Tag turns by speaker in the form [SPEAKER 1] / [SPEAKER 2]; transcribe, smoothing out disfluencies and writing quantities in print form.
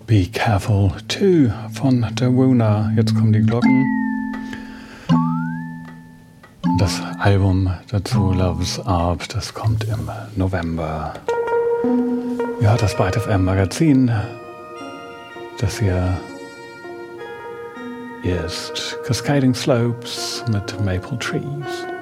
[SPEAKER 1] Be Careful 2 von Dawuna. Jetzt kommen die Glocken. Das Album dazu, Love's Up, das kommt im November. Ja, das Byte FM Magazin. Das hier ist Cascading Slopes mit Maple Trees.